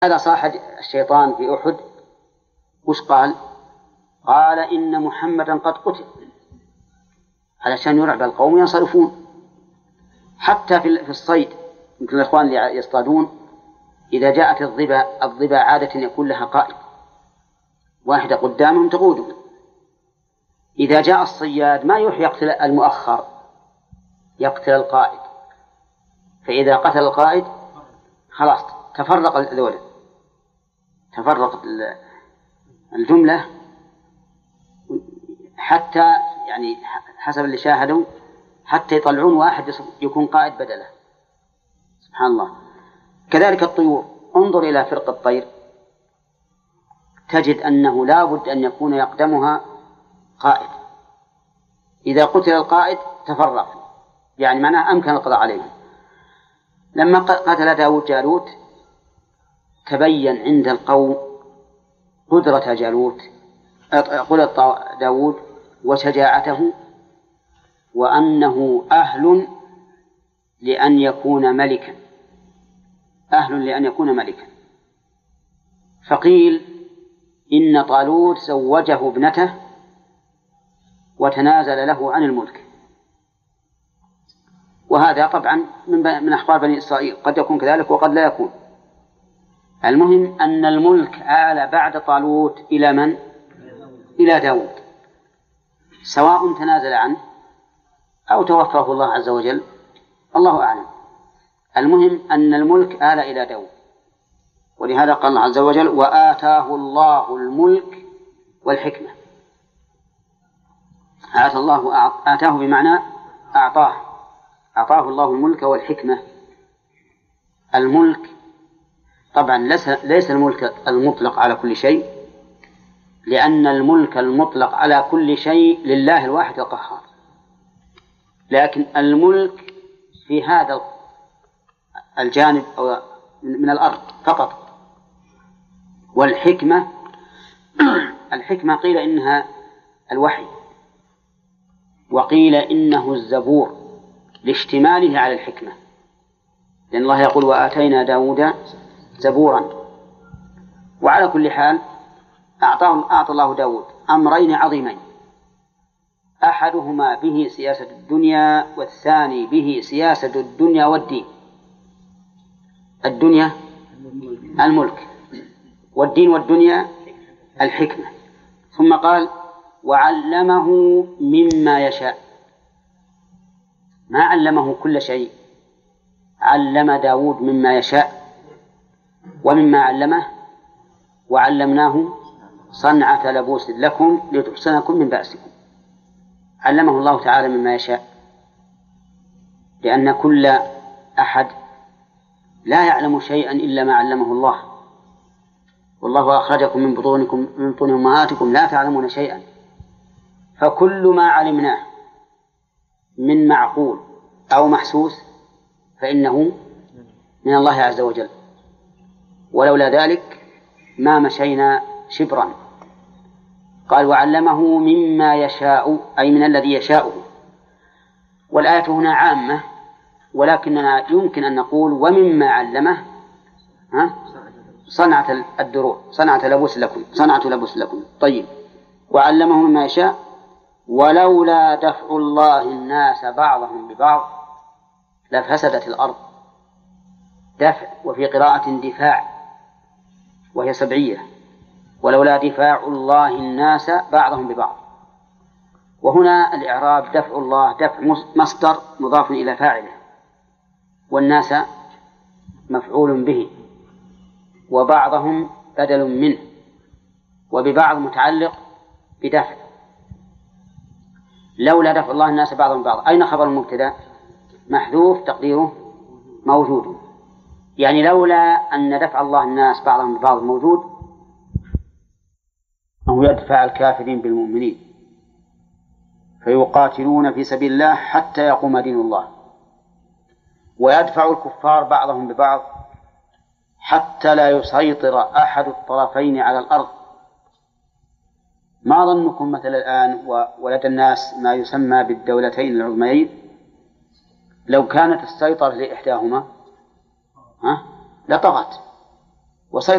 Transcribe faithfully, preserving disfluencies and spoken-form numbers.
هذا صاح الشيطان في أحد وش قال؟ قال إن محمدا قد قتل، علشان يرعب القوم ينصرفون. حتى في الصيد يمكن الإخوان اللي يصطادون إذا جاءت الضبا الضبا عادة يكون لها قائد، واحدة قدامهم تقودهم. إذا جاء الصياد ما يروح يقتل المؤخر، يقتل القائد، فإذا قتل القائد خلاص تفرق الذول، تفرق الجملة، حتى يعني حسب اللي شاهدوا حتى يطلعون واحد يكون قائد بدله. سبحان الله. كذلك الطيور، انظر إلى فرق الطير تجد أنه لا بد أن يكون يقدمها قائد. إذا قتل القائد تفرق، يعني معناه أمكن القضاء عليه. لما قتل داود جالوت تبين عند القوم قدرة جالوت قدرة داود وشجاعته، وأنه أهل لأن يكون ملكا، أهل لأن يكون ملكا. فقيل إن طالوت زوجه ابنته وتنازل له عن الملك، وهذا طبعا من أخبار بني إسرائيل، قد يكون كذلك وقد لا يكون. المهم أن الملك آل بعد طالوت إلى من؟ إلى داود، سواء تنازل عنه أو توفاه الله عز وجل، الله أعلم. المهم أن الملك آل إلى داود، ولهذا قال الله عز وجل وآتاه الله الملك والحكمة. آتاه الله آتاه بمعنى أعطاه، أعطاه الله الملك والحكمة. الملك طبعا ليس الملك المطلق على كل شيء، لأن الملك المطلق على كل شيء لله الواحد القهار، لكن الملك في هذا الجانب أو من الأرض فقط. والحكمة الحكمة قيل إنها الوحي، وقيل إنه الزبور لاشتماله على الحكمة، لأن الله يقول وآتينا داود زبورا. وعلى كل حال أعطاه أعطى الله داود أمرين عظيمين، أحدهما به سياسة الدنيا، والثاني به سياسة الدنيا والدين. الدنيا الملك، والدين والدنيا الحكمة. ثم قال وعلمه مما يشاء، ما علمه كل شيء، علم داود مما يشاء. ومما علمه وعلمناه صنعة لبوس لكم لتحصنكم من بأسكم. علمه الله تعالى مما يشاء، لأن كل أحد لا يعلم شيئا إلا ما علمه الله، والله أخرجكم من بطونكم من بطون أمهاتكم لا تعلمون شيئا. فكل ما علمناه من معقول أو محسوس فإنه من الله عز وجل، ولولا ذلك ما مشينا شبرا. قال وعلمه مما يشاء، أي من الذي يشاءه. والآية هنا عامة، ولكننا يمكن أن نقول ومما علمه ها صنعة الدروع، صنعة لبوس لكم، صنعة لبوس لكم. طيب وعلمه مما يشاء ولولا دفع الله الناس بعضهم ببعض لفسدت الأرض. دفع، وفي قراءة دفاع وهي سبعية، ولولا دفاع الله الناس بعضهم ببعض. وهنا الإعراب دفع الله دفع مصدر مضاف إلى فاعله، والناس مفعول به، وبعضهم بدل منه، وببعض متعلق بدفع. لولا دفع الله الناس بعضهم ببعض، أين خبر المبتدأ؟ محذوف تقديره موجود، يعني لولا أن دفع الله الناس بعضهم ببعض موجود، أو يدفع الكافرين بالمؤمنين فيقاتلون في سبيل الله حتى يقوم دين الله، ويدفع الكفار بعضهم ببعض حتى لا يسيطر أحد الطرفين على الأرض. ما ظنكم مثل الآن ولدى الناس ما يسمى بالدولتين العظميين، لو كانت السيطرة لإحداهما ها لطغت وسيطر